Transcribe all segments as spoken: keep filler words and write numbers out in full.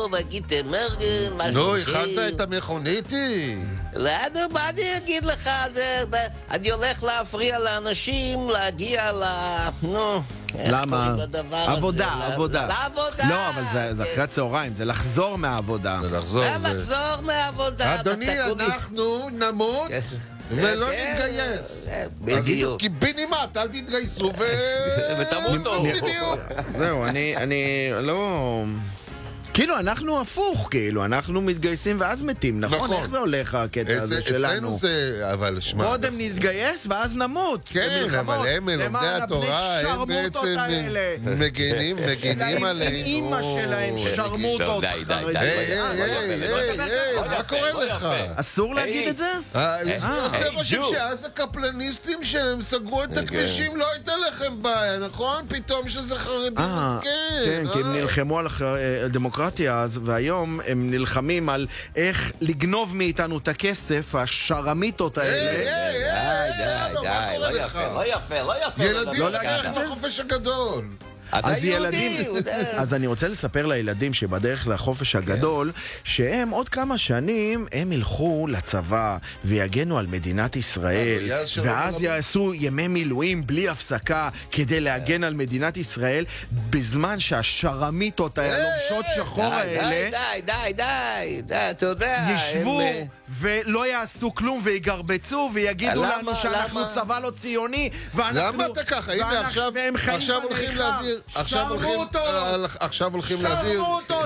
וגיטל מרגן, מה נו, שלומכם? הכנת את המכוניתי? לאן, מה אני אגיד לך? זה, אני הולך להפריע לאנשים להגיע ל... נו... למה? עבודה, הזה? עבודה. לעבודה. לא, אבל זה, זה אחרי הצהריים, זה לחזור מהעבודה. זה לחזור, זה זה... לחזור מהעבודה. אדוני, אנחנו נמות ולא כן, נתגייס. בדיוק. קיבינימט, אל תתגייסו ו... ותמותו. בדיוק. זהו, אני, אני לא... כאילו, אנחנו הפוך, כאילו, אנחנו מתגייסים ואז מתים, נכון? נכון. איך זה הולך הקטע הזה אצלנו שלנו? זה... אבל שמע... קודם נתגייס ואז נמות. כן, במלחמות. אבל הם, לומדי למען התורה, הבני הם שרמוטות בעצם האלה. מגנים, מגנים עלינו. עם אמא שלהם שרמוטות. די, די, די. היי, היי, היי, היי, היי, מה קורה לך? אסור להגיד את זה? עושה רושם שאז הקפלניסטים שהם סגרו את הכבישים לא הייתה לכם בעיה, נכון? פתאום שזה חרדי מסכן. כן, כי הם נלחמו על הדמוקרטיה אז, והיום הם נלחמים על איך לגנוב מאיתנו את הכסף, השרמיטות האלה. היי, היי, היי, מה קורה לך? לא יפה, לא יפה. ילדים לא בדרך להגיד את זה? לחופש הגדול. אז ילדים, אז אני רוצה לספר לילדים שבדרך לחופש הגדול, שהם עוד כמה שנים הם ילכו לצבא ויגנו על מדינת ישראל, ואז יעשו ימי מילואים בלי הפסקה כדי להגן על מדינת ישראל, בזמן שהשרמיטות הלובשות שחור האלה די, די, די, די, אתה יודע, ישבו ולא יעשו כלום ויגרבצו ויגידו לנו שאנחנו צבא לא ציוני, למה אתה ככה? הנה עכשיו עכשיו הולכים להעביר עכשיו הולכים עכשיו הולכים להעביר שרמו אותו, די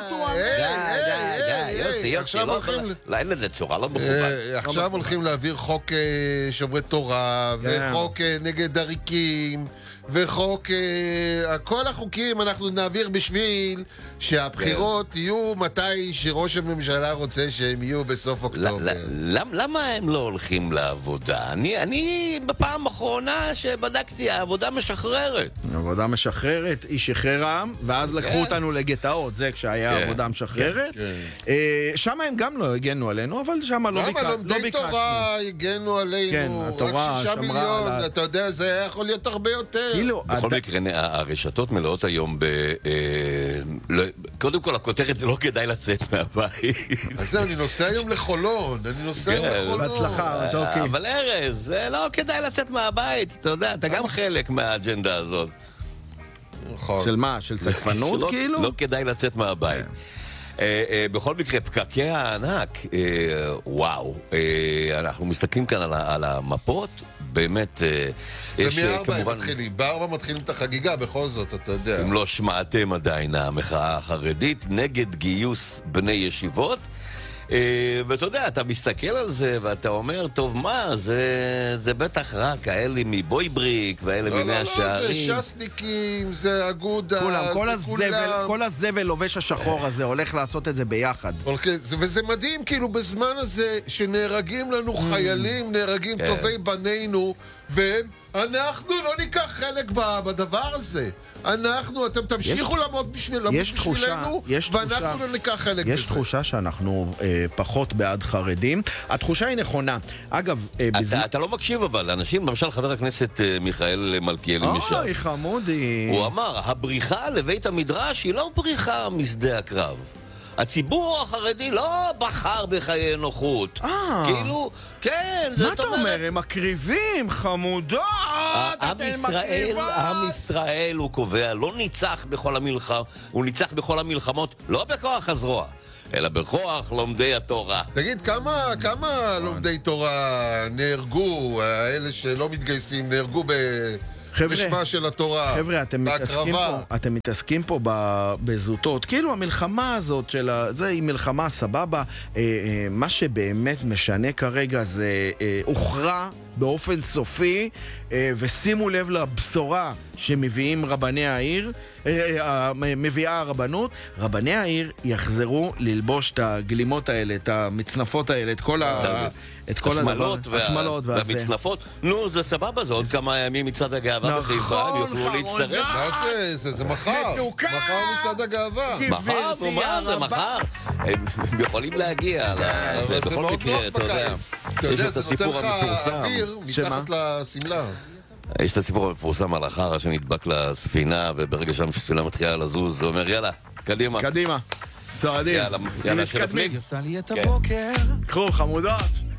די, די, יוסי, יוסי, לא, אין לזה צורה, לא מכובד. עכשיו הולכים להעביר חוק שומרי תורה וחוק נגד עריקים וחוק, כל החוקים אנחנו נעביר בשביל שהבחירות יהיו מתי שראש הממשלה רוצה שהם יהיו בסוף אוקטובר. למה הם לא הולכים לעבודה? אני בפעם האחרונה שבדקתי, העבודה משחררת. עבודה משחררת, היא שחררה, ואז לקחו אותנו לגטאות, זה כשהיה עבודה משחררת. שם הם גם לא הגנו עלינו, אבל שם לא ביקשנו. למה לומדי תורה הגנו עלינו? רק שישה מיליון, אתה יודע, זה היה יכול להיות הרבה יותר. בכל מקרה, הרשתות מלאות היום ב... קודם כל, הכותרת זה לא כדאי לצאת מהבית. אז זהו, אני נוסע היום לחולון, אני נוסע היום לחולון. בהצלחה, טוקי. אבל ארז, זה לא כדאי לצאת מהבית, אתה יודע, אתה גם חלק מהאג'נדה הזאת. של מה? של סקפנות כאילו? לא כדאי לצאת מהבית. בכל מקרה, פקקי הענק, וואו, אנחנו מסתכלים כאן על המפות, באמת, זה מארבע הם מתחילים, בארבע מתחילים את החגיגה בכל זאת, אתה יודע. אם לא שמעתם עדיין, המחאה החרדית נגד גיוס בני ישיבות, ואתה יודע, אתה מסתכל על זה ואתה אומר, טוב מה, זה, זה בטח רק האלה מבוי בריק ואלה ממאה השערים. לא, לא, זה שסניקים, זה אגודה, כולם, כל זה הזבל, כולם. כל הזבל לובש השחור הזה הולך לעשות את זה ביחד. וזה מדהים, כאילו, בזמן הזה שנהרגים לנו חיילים, נהרגים טובי בנינו, והם, אנחנו לא ניקח חלק בדבר הזה. אנחנו, אתם תמשיכו לעמוד בשבילנו, ואנחנו לא ניקח חלק בזה. יש תחושה שאנחנו פחות בעד חרדים. התחושה היא נכונה. אגב, אתה לא מקשיב אבל, אנשים, למשל חבר הכנסת מיכאל מלכיאלי מש"ס. אוי, חמודי. הוא אמר, הבריחה לבית המדרש היא לא בריחה משדה הקרב. הציבור החרדי לא בחר בחיי נוחות. כאילו, כן, מה אתה אומר? הם מקריבים, חמודות! עם ישראל, עם ישראל הוא קובע, לא ניצח בכל המלחמות, הוא ניצח בכל המלחמות, לא בכוח הזרוע, אלא בכוח לומדי התורה. תגיד, כמה, כמה לומדי תורה נהרגו, האלה שלא מתגייסים, נהרגו ב... בשמה של התורה, חבר'ה, אתם מתעסקים פה, אתם מתעסקים פה בזוטות. כאילו המלחמה הזאת של זה היא מלחמה סבבה. מה שבאמת משנה כרגע זה הוכרע באופן סופי, ושימו לב לבשורה שמביאים רבני העיר, מביאה הרבנות. רבני העיר יחזרו ללבוש את הגלימות האלה, את המצנפות האלה, את כל ה... השמלות והמצנפות. נו, זה סבבה, זה עוד כמה ימים מצד הגאווה בחיפה, הם יוכלו להצטרף. מה זה? זה מחר. מחר מצד הגאווה. מחר? נו מה זה? מחר? הם יכולים להגיע לזה. בכל מקרה, אתה יודע. אתה יודע, זה נותן לך אוויר מתחת לסמלה. יש את הסיפור המפורסם על החרא שנדבק לספינה, וברגע שהספינה מתחילה לזוז, זה אומר, יאללה, קדימה. קדימה. צועדים. יאללה, יאללה, מתקדמים. שנפליג. היא עושה לי את כן. הבוקר. קחו, חמודות.